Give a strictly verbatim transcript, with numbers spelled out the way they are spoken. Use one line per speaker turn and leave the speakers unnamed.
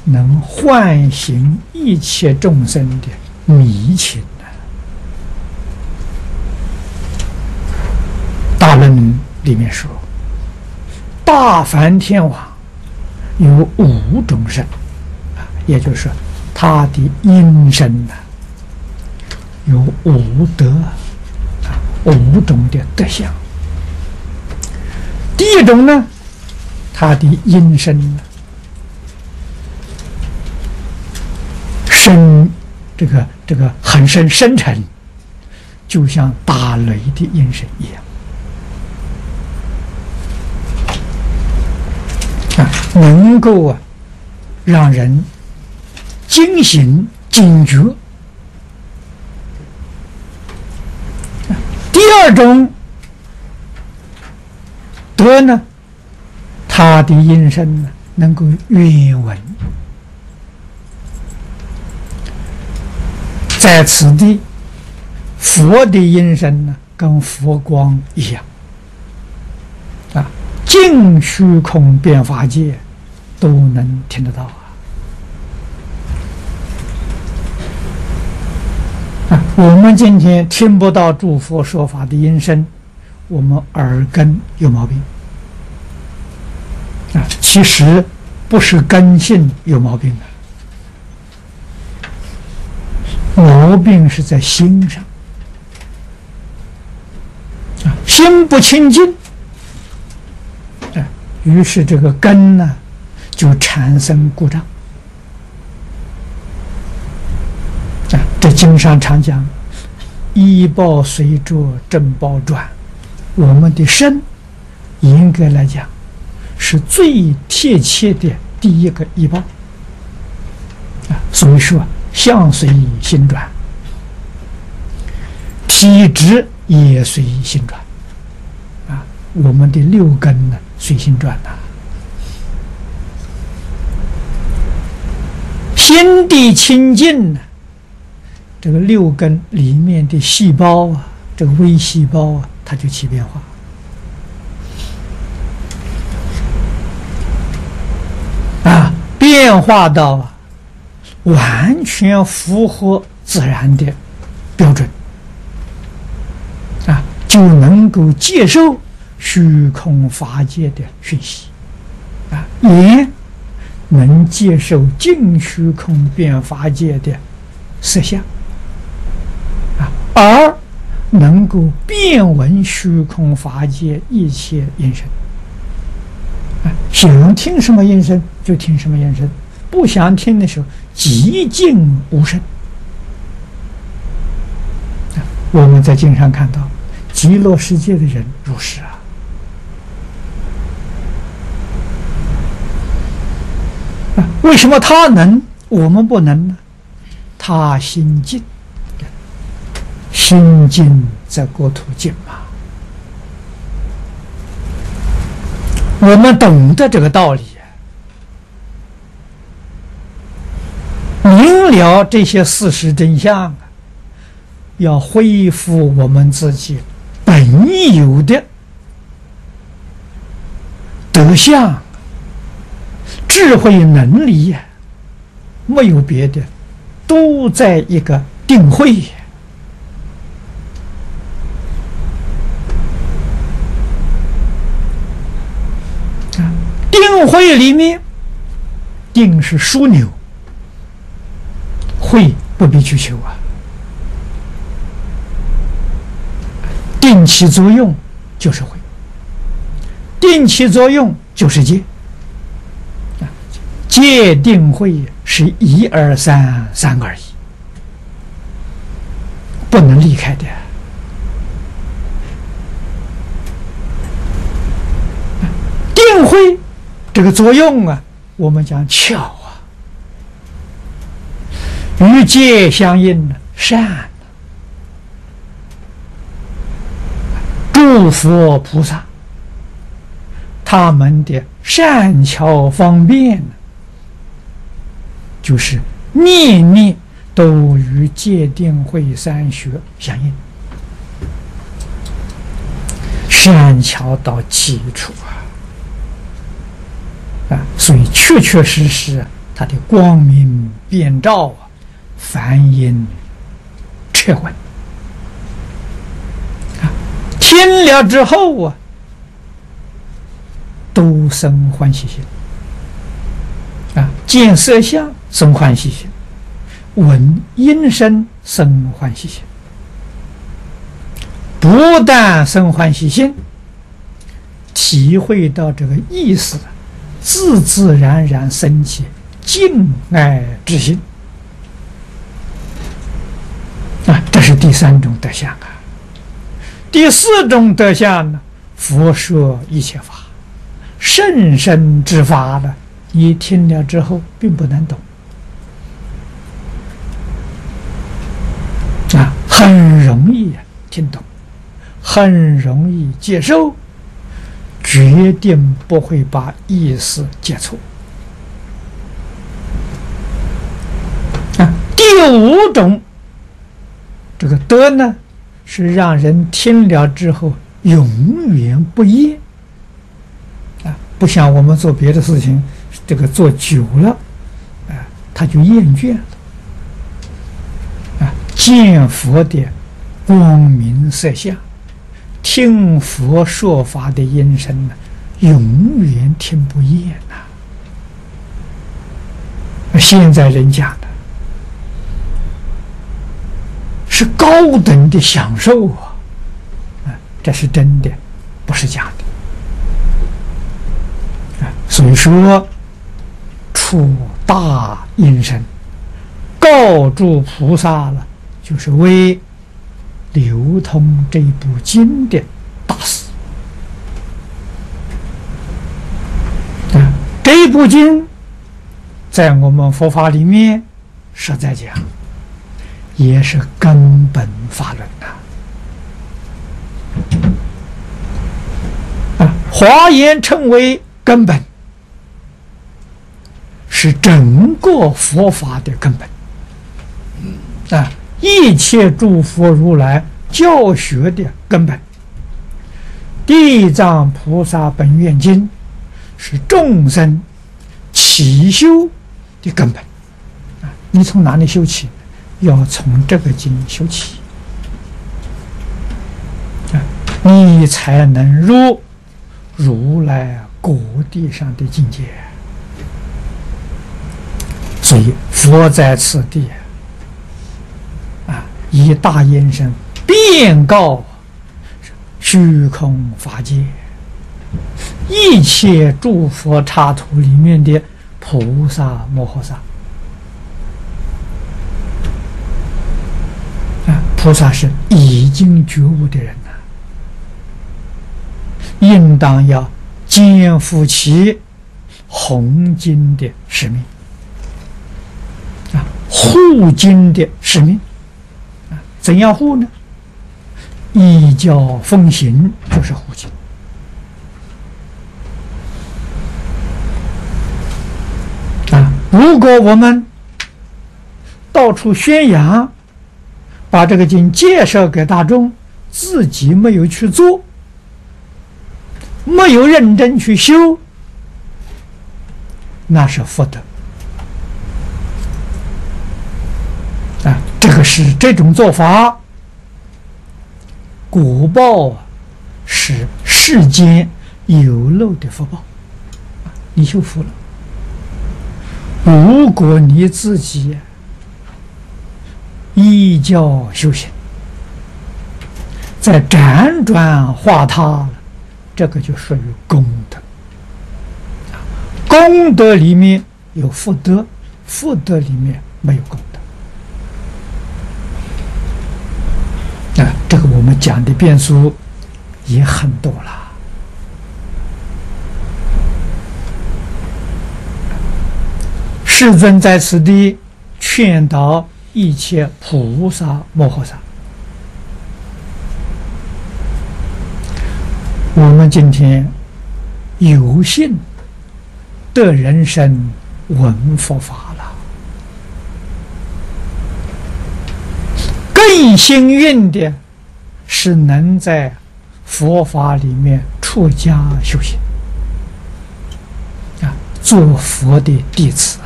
能唤醒一切众生的迷情啊。大论里面说，大梵天王有五种身啊，也就是说，他的阴身呢、啊、有五德啊，五种的德相。第一种呢，他的阴身呢，深这个这个很深深沉，就像打雷的阴身一样啊，能够啊让人惊醒警觉。第二种德呢，他的阴身呢能够远闻，在此地佛的阴身呢跟佛光一样啊，尽虚空遍法界都能听得到啊。啊，我们今天听不到诸佛说法的音声，我们耳根有毛病啊。其实不是根性有毛病的，毛病是在心上啊，心不清净啊，于是这个根呢就产生故障。啊，这经上常讲，依报随着正报转。我们的身，严格来讲，是最贴切的第一个依报。啊，所以说相随心转，体质也随心转。啊，我们的六根呢随心转呐、啊。心地清净呢，这个六根里面的细胞啊，这个微细胞啊，它就起变化啊，变化到啊，完全符合自然的标准啊，就能够接受虚空法界的讯息啊，也能接受尽虚空变法界的色相。而能够辨闻虚空法界一切音声，啊，想听什么音声就听什么音声，不想听的时候寂静无声。啊，我们在经上看到，极乐世界的人如是啊。啊，为什么他能，我们不能呢？他心静。心静则国土静嘛。我们懂得这个道理，明了这些事实真相，要恢复我们自己本有的德相、智慧能力，没有别的，都在一个定慧。定慧里面，定是枢纽，慧不必去求啊。定起作用就是慧，定起作用就是戒。戒定慧是一二三三而已，不能离开的。定慧这个作用啊，我们讲巧啊，与戒相应的善，诸佛菩萨他们的善巧方便，就是念念都与戒定慧三学相应，善巧到基础啊。啊，所以确确实实它的光明遍照啊，梵音彻闻啊，听了之后啊，都生欢喜心啊，见色相生欢喜心，闻音声生欢喜心，不但生欢喜心，体会到这个意思，自自然然生起敬爱之心啊，这是第三种德相啊。第四种德相呢，佛说一切法，甚深之法呢，你听了之后并不难懂啊，很容易听懂，很容易接受，决定不会把意思解错啊。第五种这个德呢，是让人听了之后永远不厌啊，不像我们做别的事情，这个做久了啊，他就厌倦了啊。见佛的光明色相，听佛说法的音声呢，永远听不厌呐。现在人讲的是高等的享受啊，啊，这是真的，不是假的啊。所以说，出大音声，告诸菩萨了，就是为流通这部经的大事啊。这部经在我们佛法里面实在讲也是根本法论呐啊。华严称为根本，是整个佛法的根本啊，一切诸佛如来教学的根本。地藏菩萨本愿经是众生起修的根本啊。你从哪里修起？要从这个经修起啊，你才能入如来果地上的境界。所以佛在此地啊，以大音声遍告虚空法界一切诸佛刹土里面的菩萨摩诃萨啊，菩萨是已经觉悟的人呐、啊，应当要肩负起弘经的使命啊，护经的使命啊。怎样护呢？依教奉行就是护经啊。如果我们到处宣扬，把这个经介绍给大众，自己没有去做，没有认真去修，那是福德啊。这个是这种做法，果报啊，是世间有漏的福报，你修福了。如果你自己依教修行，在辗转化他了，这个就属于功德。功德里面有福德，福德里面没有功德啊。这个我们讲的变数也很多了。世尊在此地劝导一切菩萨摩诃萨，我们今天有幸得人生闻佛法了，更幸运的是能在佛法里面出家修行啊，做佛的弟子。